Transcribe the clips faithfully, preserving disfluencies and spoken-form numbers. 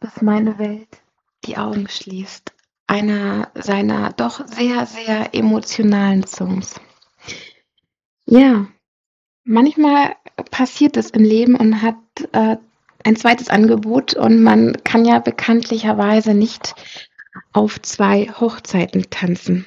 bis meine Welt die Augen schließt. Einer seiner doch sehr, sehr emotionalen Songs. Ja, manchmal passiert es im Leben und hat äh, ein zweites Angebot und man kann ja bekanntlicherweise nicht auf zwei Hochzeiten tanzen.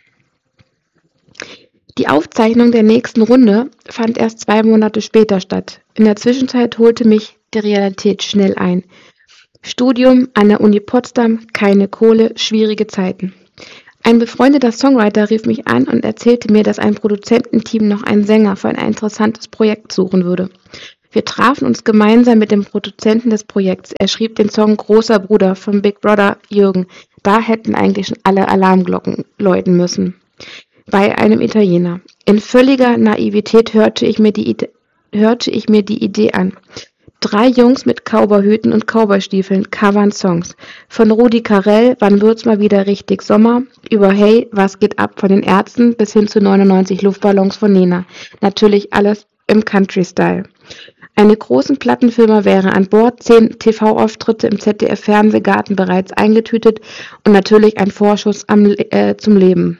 Die Aufzeichnung der nächsten Runde fand erst zwei Monate später statt. In der Zwischenzeit holte mich die Realität schnell ein. Studium an der Uni Potsdam, keine Kohle, schwierige Zeiten. Ein befreundeter Songwriter rief mich an und erzählte mir, dass ein Produzententeam noch einen Sänger für ein interessantes Projekt suchen würde. Wir trafen uns gemeinsam mit dem Produzenten des Projekts. Er schrieb den Song Großer Bruder von Big Brother Jürgen. Da hätten eigentlich schon alle Alarmglocken läuten müssen. Bei einem Italiener. In völliger Naivität hörte ich mir die, Ide- hörte ich mir die Idee an. Drei Jungs mit Cowboyhüten und Cowboystiefeln covern Songs. Von Rudi Carrell, Wann wird's mal wieder richtig Sommer, über Hey, was geht ab von den Ärzten bis hin zu neunundneunzig Luftballons von Nena. Natürlich alles im Country-Style. Eine große Plattenfirma wäre an Bord, zehn T V-Auftritte im Z D F-Fernsehgarten bereits eingetütet und natürlich ein Vorschuss am, äh, zum Leben.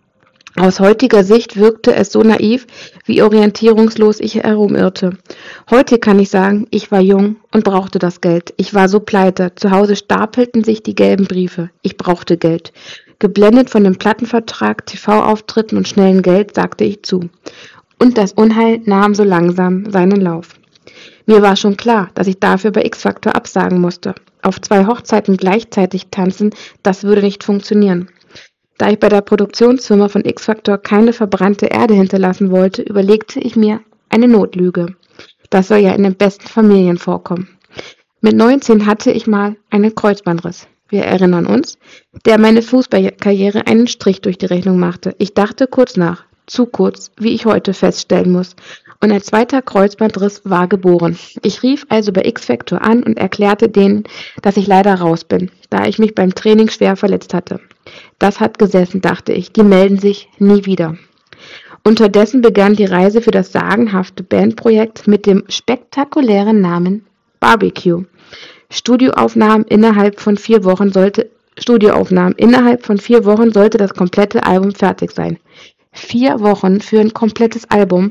Aus heutiger Sicht wirkte es so naiv, wie orientierungslos ich herumirrte. Heute kann ich sagen, ich war jung und brauchte das Geld. Ich war so pleite. Zu Hause stapelten sich die gelben Briefe. Ich brauchte Geld. Geblendet von dem Plattenvertrag, T V-Auftritten und schnellem Geld, sagte ich zu. Und das Unheil nahm so langsam seinen Lauf. Mir war schon klar, dass ich dafür bei X-Factor absagen musste. Auf zwei Hochzeiten gleichzeitig tanzen, das würde nicht funktionieren. Da ich bei der Produktionsfirma von X-Factor keine verbrannte Erde hinterlassen wollte, überlegte ich mir eine Notlüge. Das soll ja in den besten Familien vorkommen. Mit neunzehn hatte ich mal einen Kreuzbandriss. Wir erinnern uns, der meine Fußballkarriere einen Strich durch die Rechnung machte. Ich dachte kurz nach, zu kurz, wie ich heute feststellen muss. Und ein zweiter Kreuzbandriss war geboren. Ich rief also bei X-Factor an und erklärte denen, dass ich leider raus bin, da ich mich beim Training schwer verletzt hatte. Das hat gesessen, dachte ich. Die melden sich nie wieder. Unterdessen begann die Reise für das sagenhafte Bandprojekt mit dem spektakulären Namen Barbecue. Studioaufnahmen innerhalb von vier Wochen sollte Studioaufnahmen innerhalb von vier Wochen sollte das komplette Album fertig sein. Vier Wochen für ein komplettes Album.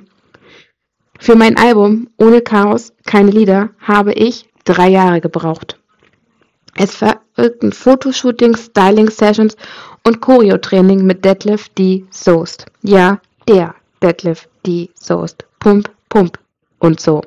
Für mein Album Ohne Chaos, keine Lieder habe ich drei Jahre gebraucht. Es folgten Fotoshootings, Styling-Sessions und Choreo-Training mit Detlef D. Soest. Ja, der Detlef D. Soest. Pump, Pump und so.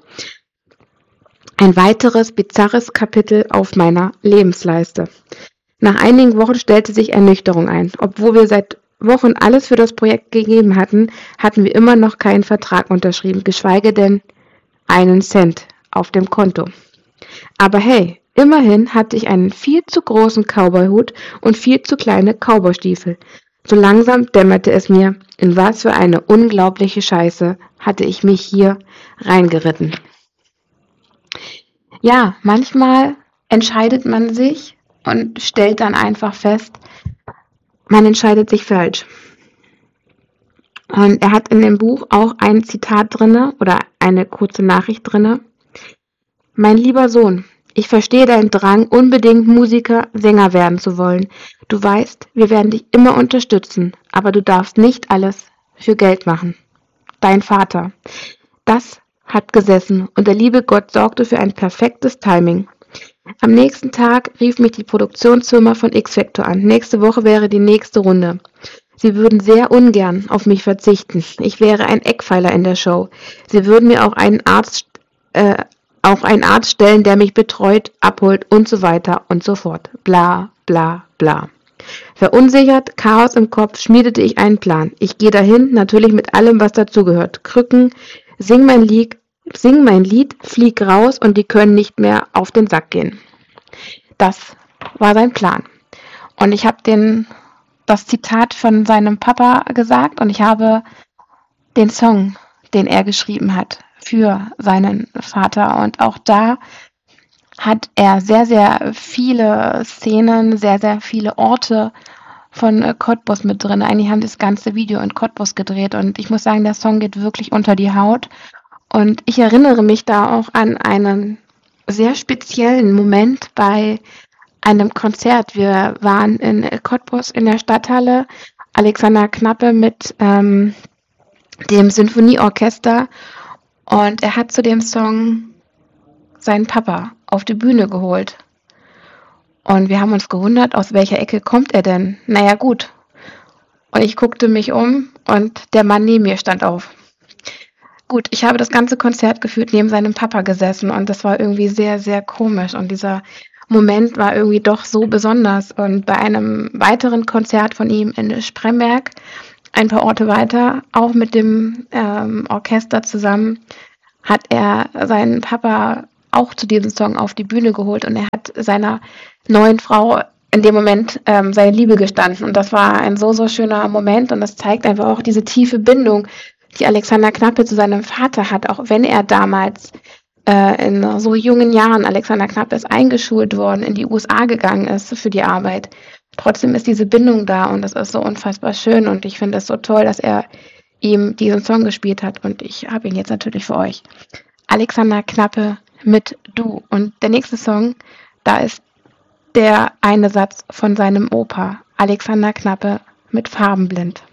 Ein weiteres bizarres Kapitel auf meiner Lebensleiste. Nach einigen Wochen stellte sich Ernüchterung ein. Obwohl wir seit Wochen alles für das Projekt gegeben hatten, hatten wir immer noch keinen Vertrag unterschrieben, geschweige denn einen Cent auf dem Konto. Aber hey, immerhin hatte ich einen viel zu großen Cowboyhut und viel zu kleine Cowboystiefel. So langsam dämmerte es mir, in was für eine unglaubliche Scheiße hatte ich mich hier reingeritten. Ja, manchmal entscheidet man sich und stellt dann einfach fest, man entscheidet sich falsch. Und er hat in dem Buch auch ein Zitat drinne oder eine kurze Nachricht drinne. Mein lieber Sohn, ich verstehe deinen Drang, unbedingt Musiker, Sänger werden zu wollen. Du weißt, wir werden dich immer unterstützen, aber du darfst nicht alles für Geld machen. Dein Vater. Das hat gesessen und der liebe Gott sorgte für ein perfektes Timing. Am nächsten Tag rief mich die Produktionsfirma von X-Factor an. Nächste Woche wäre die nächste Runde. Sie würden sehr ungern auf mich verzichten. Ich wäre ein Eckpfeiler in der Show. Sie würden mir auch einen Arzt, äh, auch einen Arzt stellen, der mich betreut, abholt und so weiter und so fort. Bla, bla, bla. Verunsichert, Chaos im Kopf, schmiedete ich einen Plan. Ich gehe dahin, natürlich mit allem, was dazugehört. Krücken, sing mein Lied, sing mein Lied, flieg raus und die können nicht mehr auf den Sack gehen. Das war sein Plan. Und ich habe den das Zitat von seinem Papa gesagt und ich habe den Song, den er geschrieben hat, für seinen Vater. Und auch da hat er sehr, sehr viele Szenen, sehr, sehr viele Orte von Cottbus mit drin. Eigentlich haben sie das ganze Video in Cottbus gedreht und ich muss sagen, der Song geht wirklich unter die Haut. Und ich erinnere mich da auch an einen sehr speziellen Moment bei einem Konzert. Wir waren in Cottbus in der Stadthalle. Alexander Knappe mit ähm, dem Sinfonieorchester und er hat zu dem Song seinen Papa auf die Bühne geholt. Und wir haben uns gewundert, aus welcher Ecke kommt er denn? Naja, gut. Und ich guckte mich um und der Mann neben mir stand auf. Gut, ich habe das ganze Konzert gefühlt neben seinem Papa gesessen und das war irgendwie sehr, sehr komisch. Und dieser Moment war irgendwie doch so besonders. Und bei einem weiteren Konzert von ihm in Spremberg, ein paar Orte weiter, auch mit dem ähm, Orchester zusammen, hat er seinen Papa auch zu diesem Song auf die Bühne geholt und er hat seiner neuen Frau in dem Moment ähm, seine Liebe gestanden. Und das war ein so, so schöner Moment und das zeigt einfach auch diese tiefe Bindung, die Alexander Knappe zu seinem Vater hat, auch wenn er damals äh, in so jungen Jahren, Alexander Knappe ist eingeschult worden, in die U S A gegangen ist für die Arbeit. Trotzdem ist diese Bindung da und das ist so unfassbar schön und ich finde es so toll, dass er ihm diesen Song gespielt hat und ich habe ihn jetzt natürlich für euch. Alexander Knappe mit Du. Und der nächste Song, da ist der eine Satz von seinem Opa, Alexander Knappe mit Farbenblind.